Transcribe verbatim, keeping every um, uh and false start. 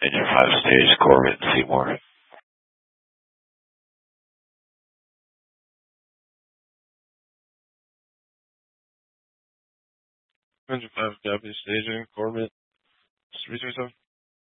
Engine five stage, Corvette, and Seymour. Engine five copy, staging, Corvette, three three seven.